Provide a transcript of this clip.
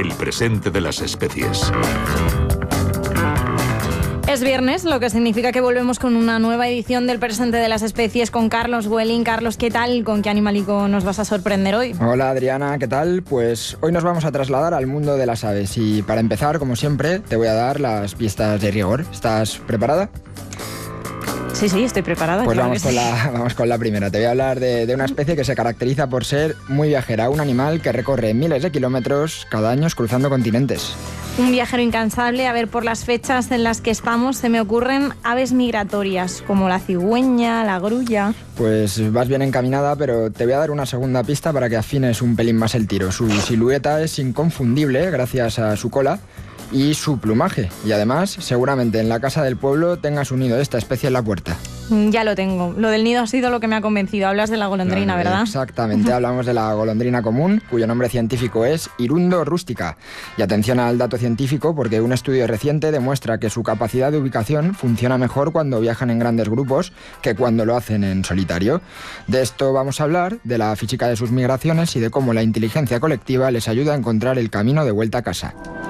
El presente de las especies. Es viernes, lo que significa que volvemos con una nueva edición del presente de las especies con Carlos Welling. Carlos, ¿qué tal? ¿Con qué animalico nos vas a sorprender hoy? Hola Adriana, ¿qué tal? Pues hoy nos vamos a trasladar al mundo de las aves y para empezar, como siempre, te voy a dar las pistas de rigor. ¿Estás preparada? Sí, estoy preparada. Pues claro vamos con la primera. Te voy a hablar de una especie que se caracteriza por ser muy viajera, un animal que recorre miles de kilómetros cada año cruzando continentes. Un viajero incansable. A ver, por las fechas en las que estamos se me ocurren aves migratorias, como la cigüeña, la grulla. Pues vas bien encaminada, pero te voy a dar una segunda pista para que afines un pelín más el tiro. Su silueta es inconfundible gracias a su cola y su plumaje. Y además, seguramente en la casa del pueblo tengas un nido de esta especie en la puerta. Ya lo tengo. Lo del nido ha sido lo que me ha convencido. Hablas de la golondrina, ¿verdad? Exactamente, hablamos de la golondrina común, cuyo nombre científico es Hirundo rustica. Y atención al dato científico, porque un estudio reciente demuestra que su capacidad de ubicación funciona mejor cuando viajan en grandes grupos que cuando lo hacen en solitario. De esto vamos a hablar, de la física de sus migraciones y de cómo la inteligencia colectiva les ayuda a encontrar el camino de vuelta a casa.